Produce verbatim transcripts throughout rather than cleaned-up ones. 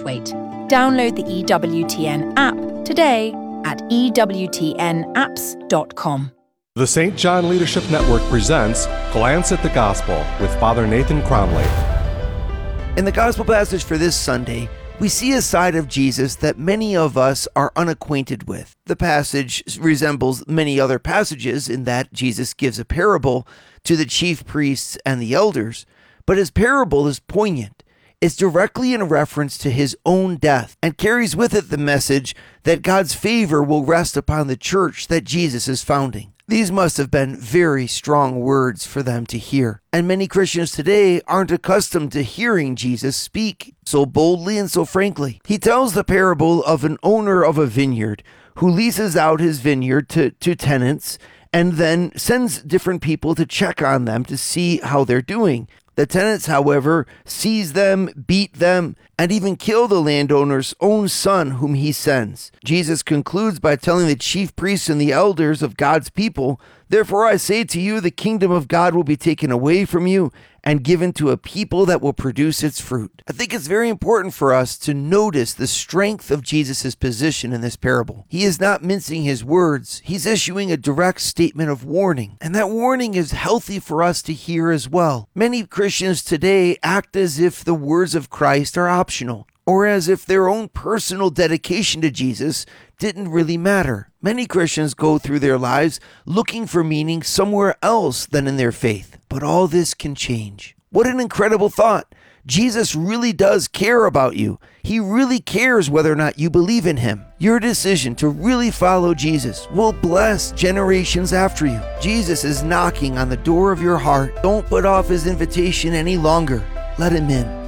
wait. Download the E W T N app today at e w t n apps dot com. The Saint John Leadership Network presents Glance at the Gospel with Father Nathan Cromley. In the Gospel passage for this Sunday, we see a side of Jesus that many of us are unacquainted with. The passage resembles many other passages in that Jesus gives a parable to the chief priests and the elders, but his parable is poignant. It's directly in reference to his own death and carries with it the message that God's favor will rest upon the church that Jesus is founding. These must have been very strong words for them to hear, and many Christians today aren't accustomed to hearing Jesus speak so boldly and so frankly. He tells the parable of an owner of a vineyard who leases out his vineyard to, to tenants and then sends different people to check on them to see how they're doing. The tenants, however, seize them, beat them, and even kill the landowner's own son whom he sends. Jesus concludes by telling the chief priests and the elders of God's people, "Therefore I say to you, the kingdom of God will be taken away from you and given to a people that will produce its fruit." I think it's very important for us to notice the strength of Jesus' position in this parable. He is not mincing his words. He's issuing a direct statement of warning, and that warning is healthy for us to hear as well. Many Christians today act as if the words of Christ are optional, or as if their own personal dedication to Jesus didn't really matter. Many Christians go through their lives looking for meaning somewhere else than in their faith. But all this can change. What an incredible thought. Jesus really does care about you. He really cares whether or not you believe in him. Your decision to really follow Jesus will bless generations after you. Jesus is knocking on the door of your heart. Don't put off his invitation any longer. Let him in.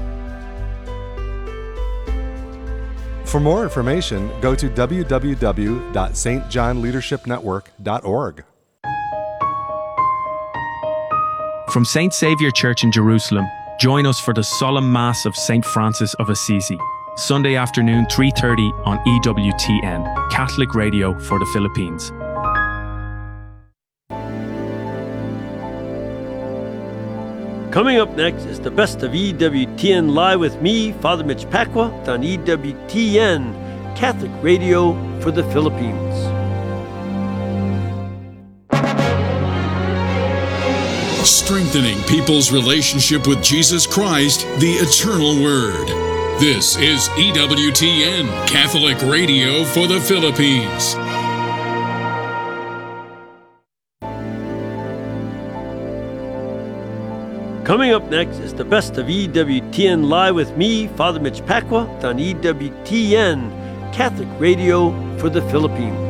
For more information, go to w w w dot s t john leadership network dot org. From Saint Saviour Church in Jerusalem, join us for the Solemn Mass of Saint Francis of Assisi, Sunday afternoon, three thirty on E W T N, Catholic Radio for the Philippines. Coming up next is the best of E W T N Live with me, Father Mitch Pacwa, on E W T N, Catholic Radio for the Philippines. Strengthening people's relationship with Jesus Christ, the Eternal Word. This is E W T N, Catholic Radio for the Philippines. Coming up next is the best of E W T N Live with me, Father Mitch Pacwa, on E W T N, Catholic Radio for the Philippines.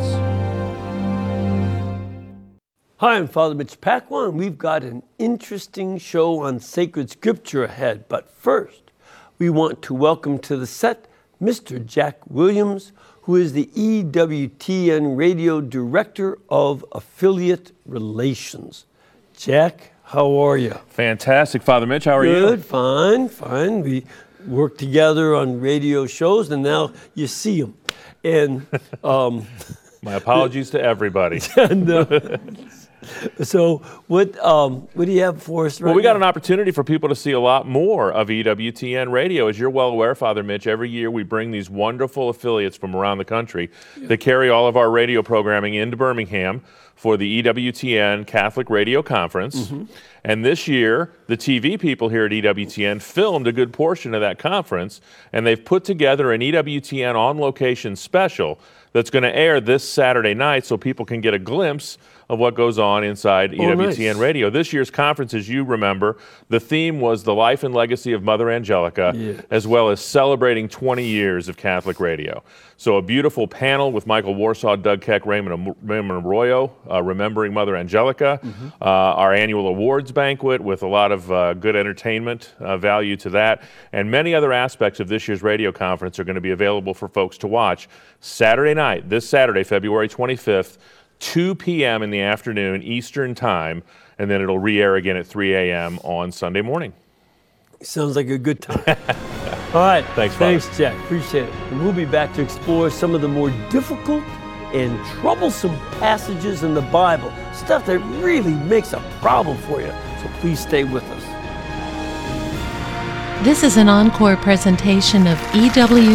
Hi, I'm Father Mitch Pacwa, and we've got an interesting show on sacred scripture ahead. But first, we want to welcome to the set Mister Jack Williams, who is the E W T N Radio Director of Affiliate Relations. Jack, how are you? Fantastic, Father Mitch. How are Good, you? Good, fine, fine. We work together on radio shows, and now you see them. And um, my apologies to everybody. and, uh, so, what um, what do you have for us right Well, we got now? an opportunity for people to see a lot more of E W T N Radio. As you're well aware, Father Mitch, every year we bring these wonderful affiliates from around the country yeah. that carry all of our radio programming into Birmingham for the E W T N Catholic Radio Conference. Mm-hmm. And this year, the T V people here at E W T N filmed a good portion of that conference, and they've put together an E W T N on-location special that's going to air this Saturday night so people can get a glimpse of what goes on inside oh, E W T N nice. Radio. This year's conference, as you remember, the theme was the life and legacy of Mother Angelica, yes. as well as celebrating twenty years of Catholic radio. So a beautiful panel with Michael Warsaw, Doug Keck, Raymond, Raymond Arroyo, uh, remembering Mother Angelica, mm-hmm. uh, our annual awards banquet with a lot of uh, good entertainment uh, value to that, and many other aspects of this year's radio conference are going to be available for folks to watch Saturday night, this Saturday, February twenty-fifth, two p.m. in the afternoon Eastern Time, and then it'll re-air again at three a.m. on Sunday morning. Sounds like a good time. All right. Thanks, Thanks, Father. Jack. Appreciate it. And we'll be back to explore some of the more difficult and troublesome passages in the Bible, stuff that really makes a problem for you. So please stay with us. This is an encore presentation of E W